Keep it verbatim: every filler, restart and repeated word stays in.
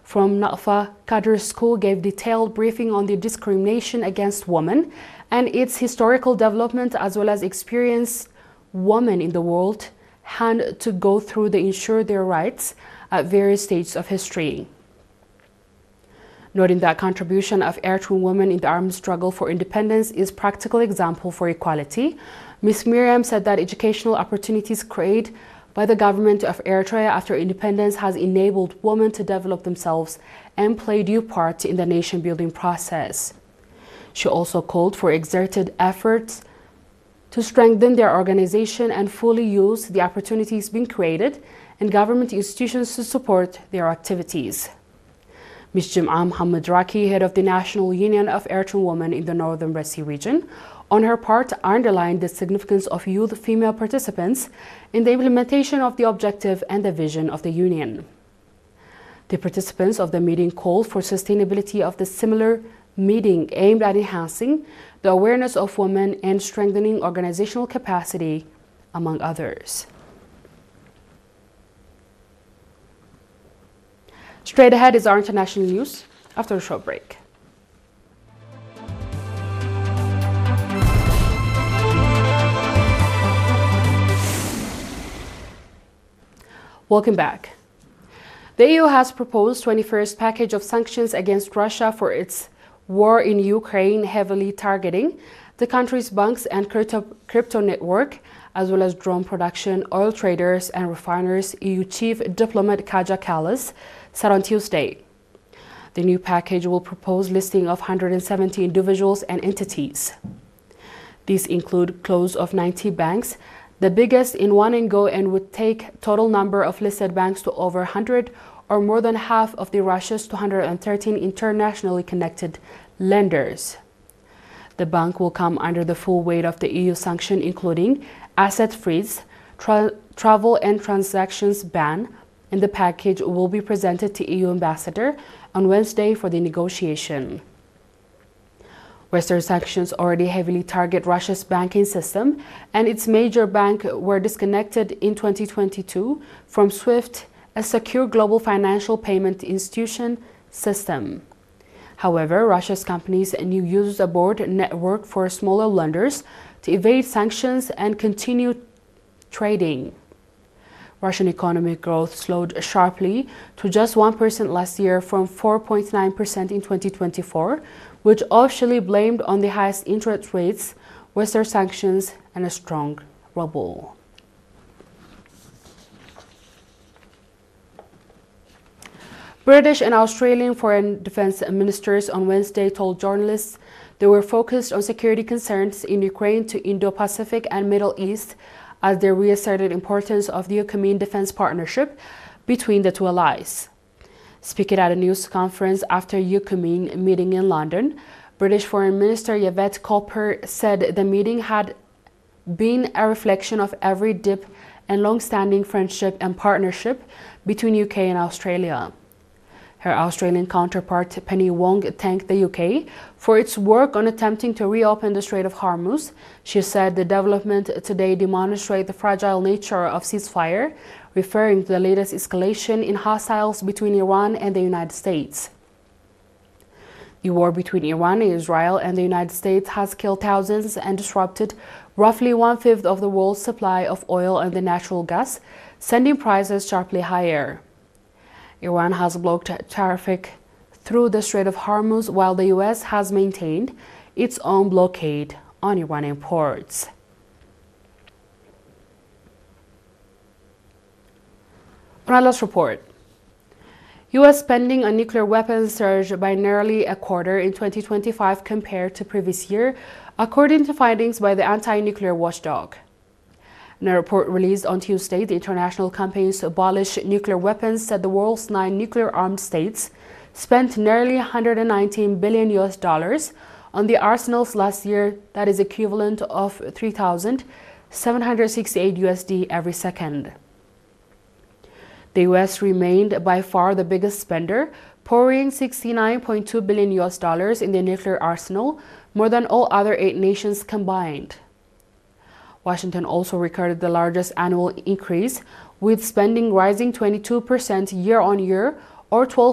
from Nafa Kader School gave detailed briefing on the discrimination against women and its historical development, as well as experience women in the world had to go through to ensure their rights at various stages of history. Noting that contribution of Eritrean women in the armed struggle for independence is practical example for equality, Miz Miriam said that educational opportunities created by the government of Eritrea after independence has enabled women to develop themselves and play due part in the nation-building process. She also called for exerted efforts to strengthen their organization and fully use the opportunities being created and government institutions to support their activities. Miz Jum'a Muhammad Raki, head of the National Union of Eritrean Women in the Northern Red Sea region, on her part underlined the significance of youth female participants in the implementation of the objective and the vision of the union. The participants of the meeting called for sustainability of the similar meeting aimed at enhancing the awareness of women and strengthening organizational capacity, among others. Straight ahead is our international news after a short break. Welcome back. The E U has proposed twenty-first package of sanctions against Russia for its war in Ukraine, heavily targeting the country's banks and crypto, crypto network, as well as drone production, oil traders and refiners, E U Chief Diplomat Kaja Kallas said on Tuesday. The new package will propose listing of one hundred seventy individuals and entities. These include close of ninety banks, the biggest in one and go, and would take total number of listed banks to over one hundred, or more than half of the Russia's two hundred thirteen internationally connected lenders. The bank will come under the full weight of the E U sanction, including asset freeze, tra travel and transactions ban, and the package will be presented to E U ambassador on Wednesday for the negotiation. Western sanctions already heavily target Russia's banking system, and its major bank were disconnected in twenty twenty-two from SWIFT, a secure global financial payment institution system. However, Russia's companies new used a board network for smaller lenders to evade sanctions and continue trading. Russian economic growth slowed sharply to just one percent last year from four point nine percent in twenty twenty-four, which officially blamed on the highest interest rates, Western sanctions, and a strong ruble. British and Australian foreign defense ministers on Wednesday told journalists they were focused on security concerns in Ukraine to Indo-Pacific and Middle East as they reasserted importance of the Eucumen defense partnership between the two allies. Speaking at a news conference after Eucumen meeting in London, British Foreign Minister Yvette Cooper said the meeting had been a reflection of every deep and long-standing friendship and partnership between U K and Australia. Her Australian counterpart, Penny Wong, thanked the U K for its work on attempting to reopen the Strait of Hormuz. She said the development today demonstrates the fragile nature of ceasefire, referring to the latest escalation in hostiles between Iran and the United States. The war between Iran, Israel, and the United States has killed thousands and disrupted roughly one-fifth of the world's supply of oil and the natural gas, sending prices sharply higher. Iran has blocked traffic through the Strait of Hormuz, while the U S has maintained its own blockade on Iranian ports. On our last report, U S spending on nuclear weapons surged by nearly a quarter in twenty twenty-five compared to previous year, according to findings by the anti-nuclear watchdog. In a report released on Tuesday, the international campaigns to abolish nuclear weapons said the world's nine nuclear-armed states spent nearly one hundred nineteen billion U S dollars on the arsenals last year. That is equivalent of three thousand seven hundred sixty-eight U S D every second. The U S remained by far the biggest spender, pouring sixty-nine point two billion U S dollars in the nuclear arsenal, more than all other eight nations combined. Washington also recorded the largest annual increase, with spending rising twenty-two percent year-on-year, or twelve